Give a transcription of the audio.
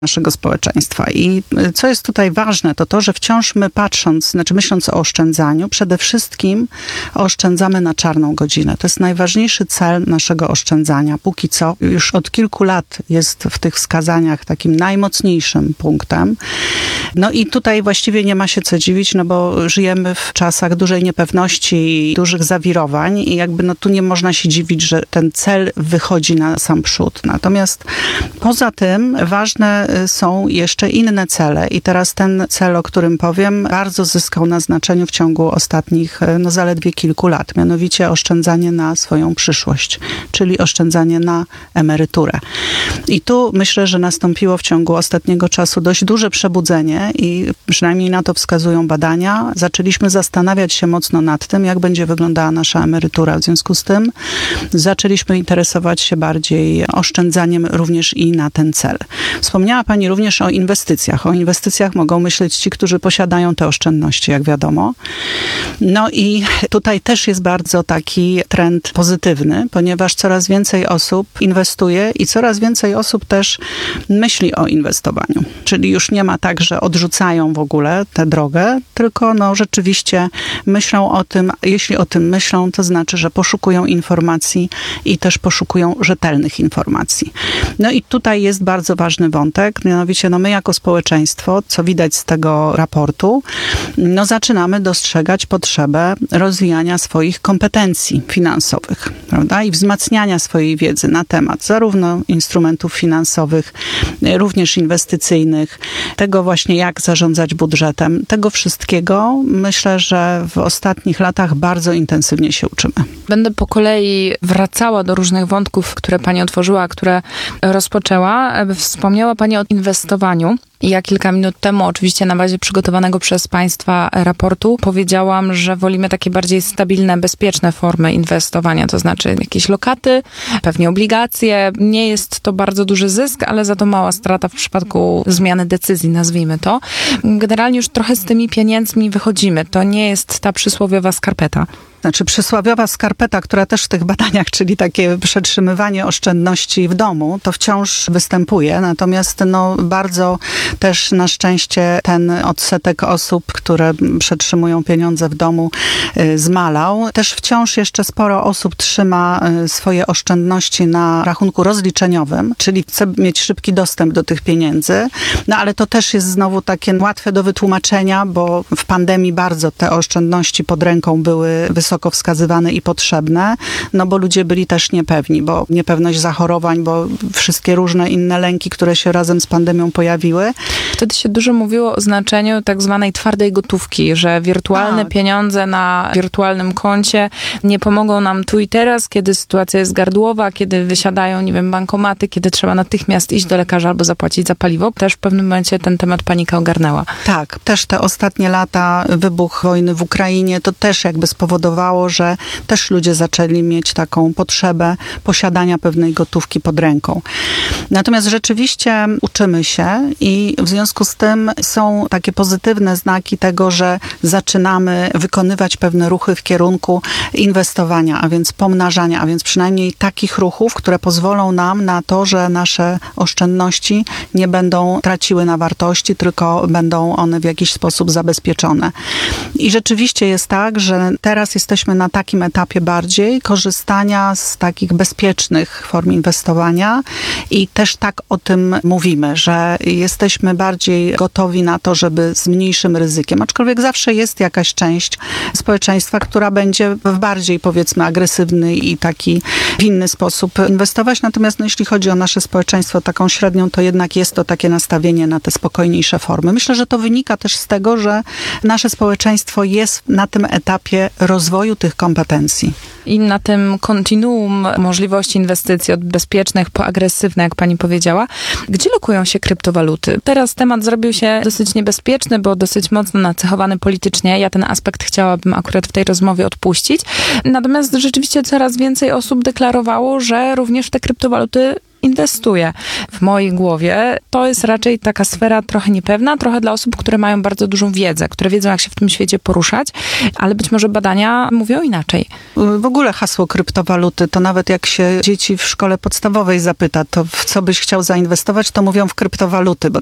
naszego społeczeństwa. I co jest tutaj ważne, to to, że wciąż my myśląc o oszczędzaniu, przede wszystkim oszczędzamy na czarną godzinę. To jest najważniejszy cel naszego oszczędzania. Póki co, już od kilku lat jest w tych wskazaniach takim najmocniejszym punktem. No i tutaj właściwie nie ma się co dziwić, no bo żyjemy w czasach dużej niepewności, dużych zawirowań i jakby tu nie można się dziwić, że ten cel wychodzi na sam przód. Natomiast poza tym ważne są jeszcze inne cele i teraz ten cel, o którym powiem, bardzo zyskał na znaczeniu w ciągu ostatnich zaledwie kilku lat. Mianowicie oszczędzanie na swoją przyszłość, czyli oszczędzanie na emeryturę. I tu myślę, że nastąpiło w ciągu ostatniego czasu dość duże przebudzenie i przynajmniej na to wskazują badania. Zaczęliśmy zastanawiać się mocno nad tym, jak będzie wyglądała nasza emerytura. W związku z tym zaczęliśmy interesować się bardziej oszczędzaniem również i na ten cel. Wspomniała Pani również o inwestycjach. O inwestycjach mogą myśleć ci, którzy posiadają te oszczędności, jak wiadomo. No i tutaj też jest bardzo taki trend pozytywny, ponieważ coraz więcej osób inwestuje i coraz więcej osób też myśli o inwestowaniu. Czyli już nie ma tak, że odrzucają w ogóle tę drogę, tylko rzeczywiście myślą o tym. Jeśli o tym myślą, to znaczy, że poszukują informacji i też poszukują rzetelnych informacji. No i tutaj jest bardzo ważny wątek, mianowicie my jako społeczeństwo, co widać z tego raportu, zaczynamy dostrzegać potrzebę rozwijania swoich kompetencji finansowych, prawda? I wzmacniania swojej wiedzy na temat zarówno instrumentów finansowych, również inwestycyjnych, tego właśnie jak zarządzać budżetem. Tego wszystkiego myślę, że w ostatnich latach bardzo intensywnie się uczymy. Będę po kolei wracała do różnych wątków, które Pani otworzyła, które rozpoczęła. Wspomniała Pani o inwestowaniu. Ja kilka minut temu, oczywiście na bazie przygotowanego przez Państwa raportu, powiedziałam, że wolimy takie bardziej stabilne, bezpieczne formy inwestowania, to znaczy jakieś lokaty, pewnie obligacje. Nie jest to bardzo duży zysk, ale za to mała strata w przypadku zmiany decyzji, nazwijmy to. Generalnie już trochę z tymi pieniędzmi wychodzimy. To nie jest ta przysłowiowa skarpeta. Znaczy przysłowiowa skarpeta, która też w tych badaniach, czyli takie przetrzymywanie oszczędności w domu, to wciąż występuje. Natomiast bardzo też na szczęście ten odsetek osób, które przetrzymują pieniądze w domu, zmalał. Też wciąż jeszcze sporo osób trzyma swoje oszczędności na rachunku rozliczeniowym, czyli chce mieć szybki dostęp do tych pieniędzy. Ale to też jest znowu takie łatwe do wytłumaczenia, bo w pandemii bardzo te oszczędności pod ręką były wysoko wskazywane i potrzebne, bo ludzie byli też niepewni, bo niepewność zachorowań, bo wszystkie różne inne lęki, które się razem z pandemią pojawiły. Wtedy się dużo mówiło o znaczeniu tak zwanej twardej gotówki, że wirtualne pieniądze na wirtualnym koncie nie pomogą nam tu i teraz, kiedy sytuacja jest gardłowa, kiedy wysiadają, bankomaty, kiedy trzeba natychmiast iść do lekarza albo zapłacić za paliwo. Też w pewnym momencie ten temat panika ogarnęła. Tak, też te ostatnie lata, wybuch wojny w Ukrainie, to też jakby spowodowało, że też ludzie zaczęli mieć taką potrzebę posiadania pewnej gotówki pod ręką. Natomiast rzeczywiście uczymy się i w związku z tym są takie pozytywne znaki tego, że zaczynamy wykonywać pewne ruchy w kierunku inwestowania, a więc pomnażania, a więc przynajmniej takich ruchów, które pozwolą nam na to, że nasze oszczędności nie będą traciły na wartości, tylko będą one w jakiś sposób zabezpieczone. I rzeczywiście jest tak, że teraz jesteśmy na takim etapie bardziej korzystania z takich bezpiecznych form inwestowania i też tak o tym mówimy, że jesteśmy bardziej gotowi na to, żeby z mniejszym ryzykiem, aczkolwiek zawsze jest jakaś część społeczeństwa, która będzie w bardziej, powiedzmy, agresywny i taki w inny sposób inwestować. Natomiast jeśli chodzi o nasze społeczeństwo taką średnią, to jednak jest to takie nastawienie na te spokojniejsze formy. Myślę, że to wynika też z tego, że nasze społeczeństwo jest na tym etapie rozwoju tych kompetencji. I na tym kontinuum możliwości inwestycji od bezpiecznych po agresywne, jak pani powiedziała, gdzie lokują się kryptowaluty? Teraz temat zrobił się dosyć niebezpieczny, bo dosyć mocno nacechowany politycznie. Ja ten aspekt chciałabym akurat w tej rozmowie odpuścić. Natomiast rzeczywiście coraz więcej osób deklarowało, że również w te kryptowaluty inwestuje. W mojej głowie to jest raczej taka sfera trochę niepewna, trochę dla osób, które mają bardzo dużą wiedzę, które wiedzą, jak się w tym świecie poruszać, ale być może badania mówią inaczej. W ogóle hasło kryptowaluty, to nawet jak się dzieci w szkole podstawowej zapyta, to w co byś chciał zainwestować, to mówią w kryptowaluty, bo